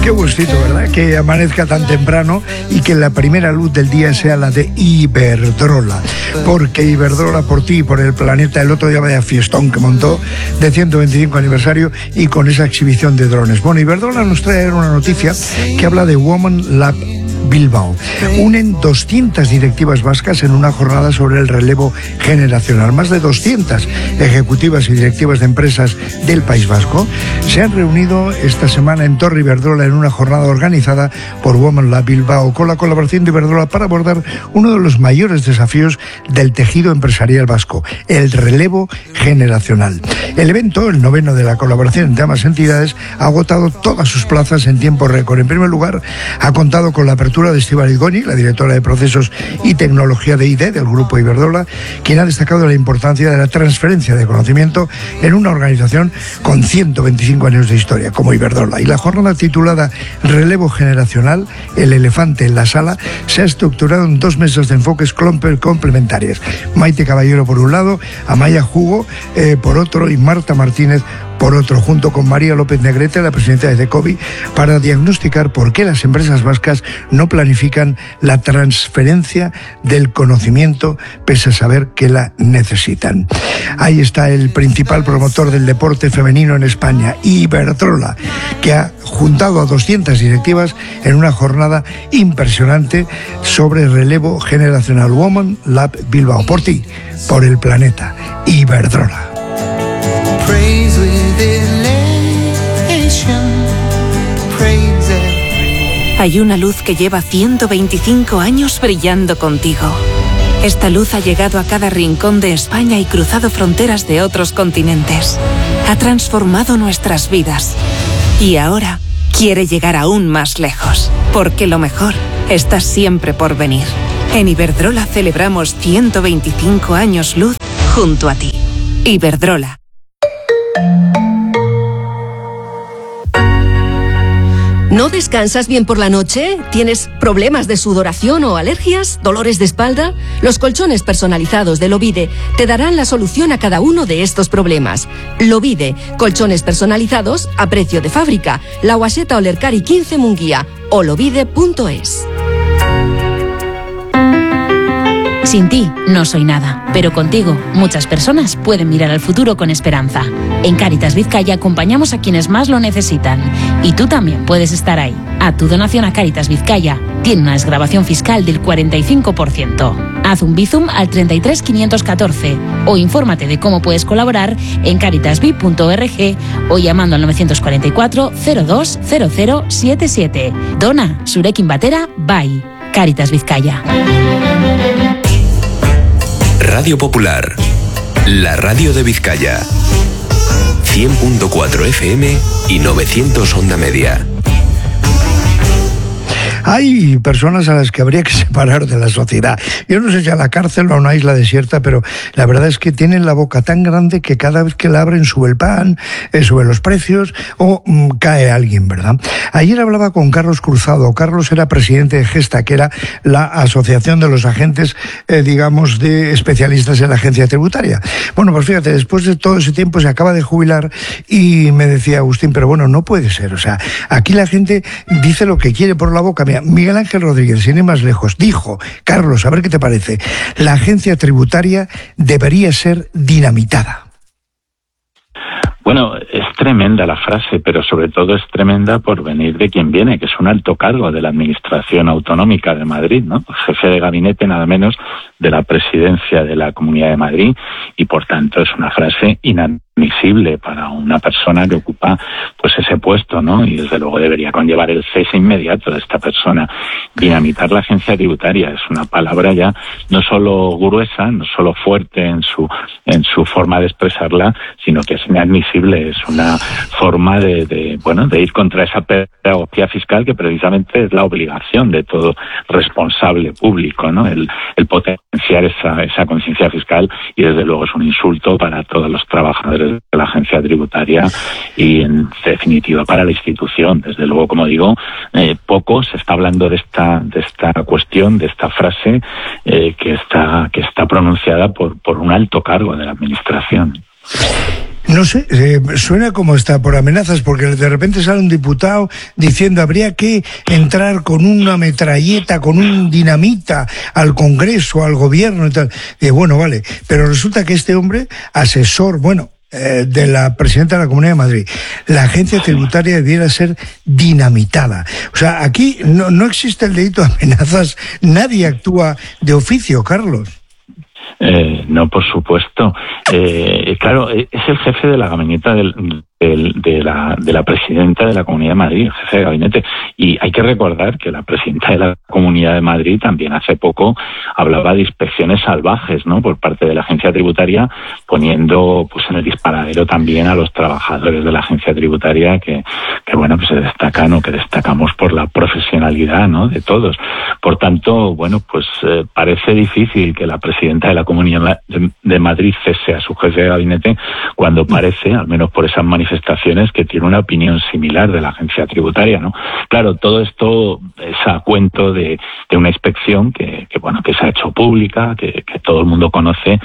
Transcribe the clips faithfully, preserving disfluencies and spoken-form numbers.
Qué gustito, ¿verdad? Que amanezca tan temprano y que la primera luz del día sea la de Iberdrola. Porque Iberdrola, por ti y por el planeta, el otro día vaya fiestón que montó de ciento veinticinco aniversario y con esa exhibición de drones. Bueno, Iberdrola nos trae una noticia que habla de Women Lab Bilbao. Unen doscientas directivas vascas en una jornada sobre el relevo generacional. Más de doscientas ejecutivas y directivas de empresas del País Vasco se han reunido esta semana en Torre Iberdrola en una jornada organizada por Women Lab Bilbao con la colaboración de Iberdrola para abordar uno de los mayores desafíos del tejido empresarial vasco, el relevo generacional. El evento, el noveno de la colaboración de ambas entidades, ha agotado todas sus plazas en tiempo récord. En primer lugar, ha contado con la apertura de Estíbaliz Goñi, la directora de Procesos y Tecnología de I D del Grupo Iberdrola, quien ha destacado la importancia de la transferencia de conocimiento en una organización con ciento veinticinco años de historia, como Iberdrola. Y la jornada titulada Relevo Generacional, el elefante en la sala, se ha estructurado en dos mesas de enfoques complementarias. Maite Caballero por un lado, Amaya Hugo eh, por otro y Marta Martínez por otro, junto con María López Negrete, la presidenta de CECOBI, para diagnosticar por qué las empresas vascas no planifican la transferencia del conocimiento pese a saber que la necesitan. Ahí está el principal promotor del deporte femenino en España, Iberdrola, que ha juntado a doscientas directivas en una jornada impresionante sobre relevo generacional. Women Lab Bilbao. Por ti, por el planeta. Iberdrola. Hay una luz que lleva ciento veinticinco años brillando contigo. Esta luz ha llegado a cada rincón de España y cruzado fronteras de otros continentes. Ha transformado nuestras vidas. Y ahora quiere llegar aún más lejos, porque lo mejor está siempre por venir. En Iberdrola celebramos ciento veinticinco años luz junto a ti. Iberdrola. ¿No descansas bien por la noche? ¿Tienes problemas de sudoración o alergias? ¿Dolores de espalda? Los colchones personalizados de Lovide te darán la solución a cada uno de estos problemas. Lovide, colchones personalizados a precio de fábrica. La Guaseta Olercari quince Munguía o lovide punto es. Sin ti no soy nada, pero contigo muchas personas pueden mirar al futuro con esperanza. En Cáritas Vizcaya acompañamos a quienes más lo necesitan y tú también puedes estar ahí. A tu donación a Cáritas Vizcaya tiene una desgravación fiscal del cuarenta y cinco por ciento. Haz un bizum al treinta y tres quinientos catorce o infórmate de cómo puedes colaborar en caritasvi punto org o llamando al novecientos cuarenta y cuatro cero dos cero cero siete siete. Dona, Zurekin batera, bai. Cáritas Vizcaya. Radio Popular, la radio de Vizcaya. cien punto cuatro F M y novecientos onda media. Hay personas a las que habría que separar de la sociedad. Yo no sé si a la cárcel o a una isla desierta, pero la verdad es que tienen la boca tan grande que cada vez que la abren sube el pan, eh, sube los precios o mm, cae alguien, ¿verdad? Ayer hablaba con Carlos Cruzado. Carlos era presidente de Gesta, que era la asociación de los agentes, eh, digamos, de especialistas en la agencia tributaria. Bueno, pues fíjate, después de todo ese tiempo se acaba de jubilar y me decía Agustín, pero bueno, no puede ser. O sea, aquí la gente dice lo que quiere por la boca. Mira, Miguel Ángel Rodríguez, sin ir más lejos, dijo, Carlos, a ver qué te parece, la agencia tributaria debería ser dinamitada. Bueno, es tremenda la frase, pero sobre todo es tremenda por venir de quien viene, que es un alto cargo de la Administración Autonómica de Madrid, ¿no? Jefe de gabinete, nada menos, de la presidencia de la Comunidad de Madrid, y por tanto es una frase inadmisible para una persona que ocupa pues ese puesto, ¿no? Y desde luego debería conllevar el cese inmediato de esta persona. Dinamitar la agencia tributaria es una palabra ya no solo gruesa, no solo fuerte en su en su forma de expresarla, sino que es inadmisible, es una forma de, de bueno de ir contra esa pedagogía fiscal que precisamente es la obligación de todo responsable público, ¿no? El, el potenciar esa, esa conciencia fiscal, y desde luego es un insulto para todos los trabajadores de la agencia tributaria y en definitiva para la institución. Desde luego, como digo, eh, poco se está hablando de esta de esta cuestión, de esta frase eh, que está que está pronunciada por por un alto cargo de la administración. No sé, eh, suena como está por amenazas, porque de repente sale un diputado diciendo habría que entrar con una metralleta, con un dinamita al Congreso, al gobierno y tal. Y bueno, vale, pero resulta que este hombre, asesor, bueno, eh, de la presidenta de la Comunidad de Madrid, la agencia tributaria debiera ser dinamitada. O sea, aquí no, no existe el delito de amenazas, nadie actúa de oficio, Carlos. Eh, no, por supuesto. Eh, claro, es el jefe de la gabineta del, del, de, la, de la presidenta de la Comunidad de Madrid, el jefe de gabinete. Y hay que recordar que la presidenta de la Comunidad de Madrid también hace poco hablaba de inspecciones salvajes, ¿no?, por parte de la agencia tributaria, poniendo pues en el disparadero también a los trabajadores de la agencia tributaria que, que bueno, pues se destacan o que destacamos por la profesionalidad, ¿no?, de todos. Por tanto, bueno, pues eh, parece difícil que la presidenta de la Comunidad de Madrid cese a su jefe de gabinete cuando parece, al menos por esas manifestaciones, que tiene una opinión similar de la agencia tributaria, ¿no? Claro, todo esto es a cuento de, de una inspección que, que, bueno, que se ha hecho pública, que, que todo el mundo conoce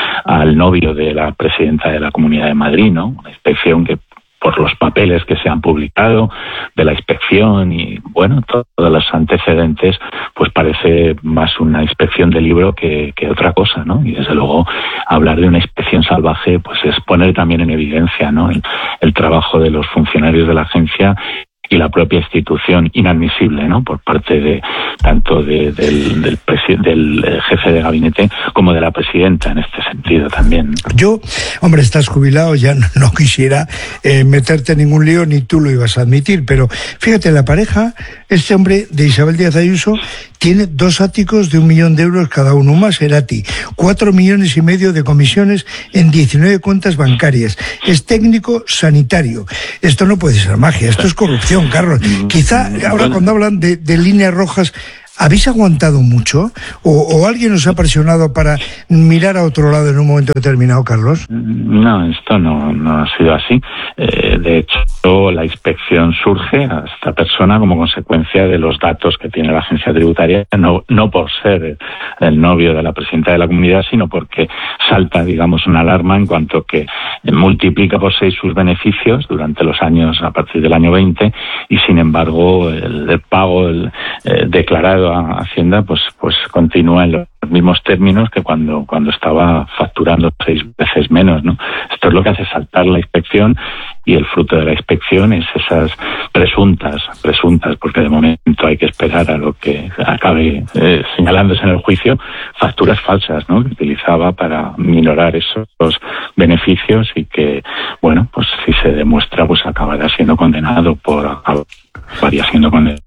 al novio de la presidenta de la Comunidad de Madrid, ¿no? Una inspección que, por los papeles que se han publicado de la inspección y, bueno, todos los antecedentes, pues parece más una inspección de libro que, que otra cosa, ¿no? Y desde luego hablar de una inspección salvaje, pues es poner también en evidencia, ¿no?, el, el trabajo de los funcionarios de la agencia y la propia institución, inadmisible, ¿no?, por parte de tanto de, del, del, presi- del jefe de gabinete como de la presidenta en este sentido también. Yo, hombre, estás jubilado, ya no, no quisiera eh, meterte en ningún lío, ni tú lo ibas a admitir, pero fíjate, la pareja, este hombre de Isabel Díaz Ayuso, tiene dos áticos de un millón de euros cada uno, un Maserati, cuatro millones y medio de comisiones en diecinueve cuentas bancarias. Es técnico sanitario. Esto no puede ser magia, esto es corrupción, Carlos. Quizá ahora cuando hablan de, de líneas rojas, ¿habéis aguantado mucho? ¿O, ¿O alguien os ha presionado para mirar a otro lado en un momento determinado, Carlos? No, esto no, no ha sido así. Eh, de hecho, la inspección surge a esta persona como consecuencia de los datos que tiene la agencia tributaria, no, no por ser el, el novio de la presidenta de la comunidad, sino porque salta, digamos, una alarma en cuanto que multiplica por seis sus beneficios durante los años, a partir del año veinte, y sin embargo el, el pago el, eh, declarado a Hacienda pues pues continúa en los mismos términos que cuando cuando estaba facturando seis veces menos, ¿no? Esto es lo que hace saltar la inspección, y el fruto de la inspección es esas presuntas presuntas porque de momento hay que esperar a lo que acabe eh, señalándose en el juicio, facturas falsas, ¿no?, que utilizaba para minorar esos beneficios, y que, bueno, pues si se demuestra, pues acabará siendo condenado por acabaría siendo condenado.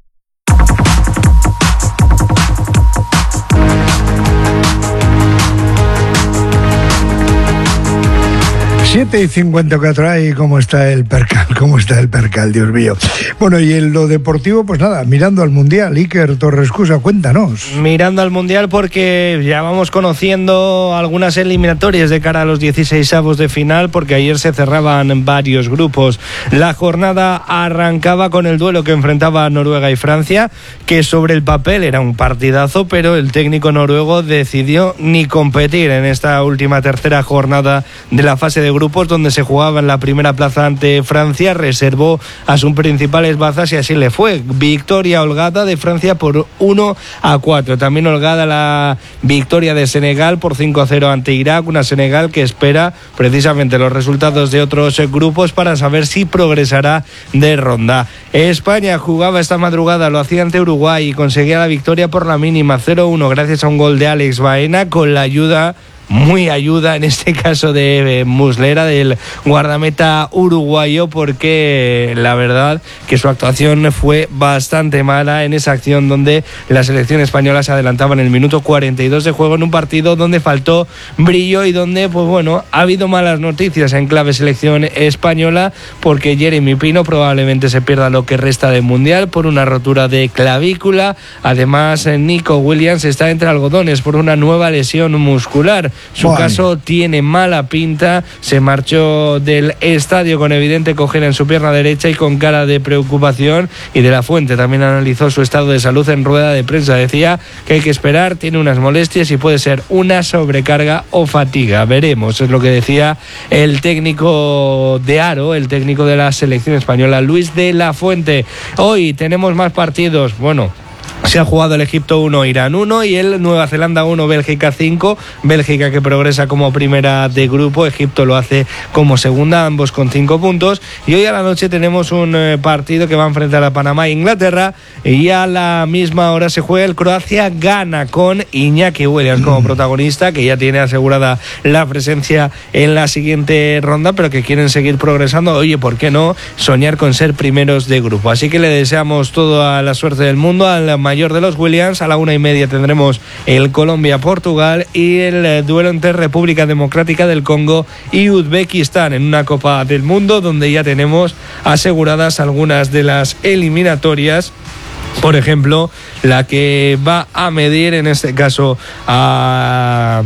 siete y cincuenta y cuatro, ay, cómo está el percal, cómo está el percal, Dios mío. Bueno, y en lo deportivo, pues nada, mirando al Mundial, Iker Torrescusa, cuéntanos. Mirando al Mundial porque ya vamos conociendo algunas eliminatorias de cara a los dieciseisavos de final, porque ayer se cerraban varios grupos. La jornada arrancaba con el duelo que enfrentaba Noruega y Francia, que sobre el papel era un partidazo, pero el técnico noruego decidió ni competir en esta última tercera jornada de la fase de grupos, donde se jugaba en la primera plaza ante Francia. Reservó a sus principales bazas y así le fue. Victoria holgada de Francia por uno a cuatro. También holgada la victoria de Senegal por cinco a cero ante Irak, una Senegal que espera precisamente los resultados de otros grupos para saber si progresará de ronda. España jugaba esta madrugada, lo hacía ante Uruguay y conseguía la victoria por la mínima cero uno gracias a un gol de Alex Baena, con la ayuda muy ayuda en este caso de Muslera, del guardameta uruguayo, porque la verdad que su actuación fue bastante mala en esa acción donde la selección española se adelantaba en el minuto cuarenta y dos de juego, en un partido donde faltó brillo y donde, pues bueno, ha habido malas noticias en clave selección española, porque Jeremy Pino probablemente se pierda lo que resta del Mundial por una rotura de clavícula. Además, Nico Williams está entre algodones por una nueva lesión muscular. su Buah. caso tiene mala pinta, se marchó del estadio con evidente cojera en su pierna derecha y con cara de preocupación, y De la Fuente también analizó su estado de salud en rueda de prensa. Decía que hay que esperar, tiene unas molestias y puede ser una sobrecarga o fatiga, veremos, es lo que decía el técnico de Aro, el técnico de la selección española, Luis De la Fuente. Hoy tenemos más partidos, bueno, se ha jugado el Egipto uno, Irán uno y el Nueva Zelanda uno, Bélgica cinco. Bélgica que progresa como primera de grupo, Egipto lo hace como segunda, ambos con cinco puntos. Y hoy a la noche tenemos un eh, partido que va a enfrentar a Panamá e Inglaterra, y a la misma hora se juega el Croacia-Ghana con Iñaki Williams como protagonista, que ya tiene asegurada la presencia en la siguiente ronda, pero que quieren seguir progresando. Oye, ¿por qué no soñar con ser primeros de grupo? Así que le deseamos toda la suerte del mundo al mayor de los Williams. A la una y media tendremos el Colombia-Portugal y el eh, duelo entre República Democrática del Congo y Uzbekistán en una Copa del Mundo donde ya tenemos aseguradas algunas de las eliminatorias. Por ejemplo, la que va a medir en este caso a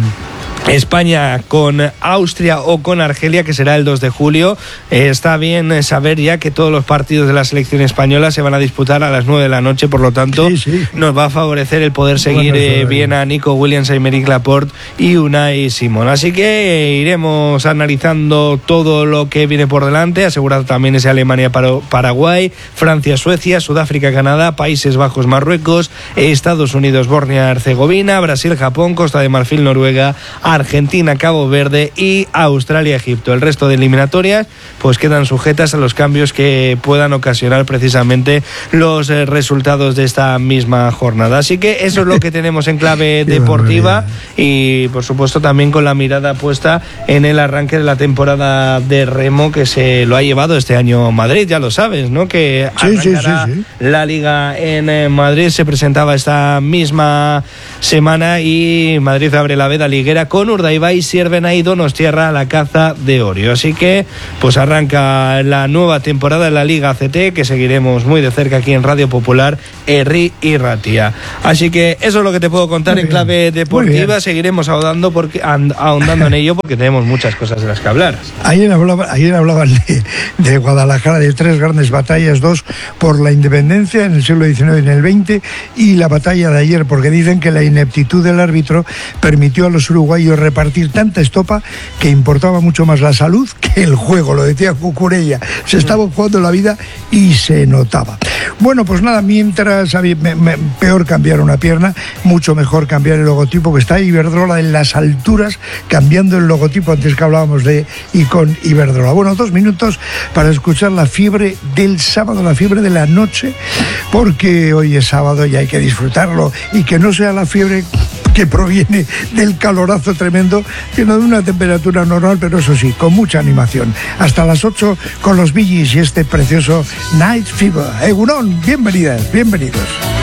España con Austria o con Argelia, que será el dos de julio. Eh, está bien saber ya que todos los partidos de la selección española se van a disputar a las nueve de la noche, por lo tanto sí, sí. nos va a favorecer el poder seguir Bueno, eh, bien a Nico Williams, Aymeric Laporte y Unai Simón. Así que eh, iremos analizando todo lo que viene por delante. Asegurado también ese Alemania-Paraguay, Francia-Suecia, Sudáfrica-Canadá, Países Bajos-Marruecos, Estados Unidos-Bosnia-Herzegovina, Brasil-Japón, Costa de Marfil-Noruega, Argentina, Cabo Verde y Australia, Egipto. El resto de eliminatorias pues quedan sujetas a los cambios que puedan ocasionar precisamente los eh, resultados de esta misma jornada. Así que eso es lo que tenemos en clave deportiva, y por supuesto también con la mirada puesta en el arranque de la temporada de remo que se lo ha llevado este año Madrid, ya lo sabes, ¿no? Que sí, sí, sí, sí. la liga en eh, Madrid. Se presentaba esta misma semana y Madrid abre la veda liguera con Urdaibai, Siervena y Donostiarra a la caza de Orio. Así que pues arranca la nueva temporada de la Liga C T, que seguiremos muy de cerca aquí en Radio Popular, Herri y Ratia. Así que eso es lo que te puedo contar muy en bien, clave deportiva. Seguiremos ahondando, porque, and, ahondando en ello porque tenemos muchas cosas de las que hablar. Ayer, hablaba, ayer hablaban de, de Guadalajara, de tres grandes batallas, dos por la independencia en el siglo diecinueve y en el veinte, y la batalla de ayer, porque dicen que la ineptitud del árbitro permitió a los uruguayos repartir tanta estopa que importaba mucho más la salud que el juego, lo decía Cucurella. Se estaba jugando la vida y se notaba. Bueno, pues nada, mientras me, me, peor cambiar una pierna, mucho mejor cambiar el logotipo, que está Iberdrola en las alturas cambiando el logotipo, antes que hablábamos de y con Iberdrola. Bueno, dos minutos para escuchar la fiebre del sábado, la fiebre de la noche, porque hoy es sábado y hay que disfrutarlo, y que no sea la fiebre que proviene del calorazo tremendo, que no de una temperatura normal, pero eso sí, con mucha animación. Hasta las ocho con los Bee Gees y este precioso Night Fever. Egunon, bienvenidas, bienvenidos.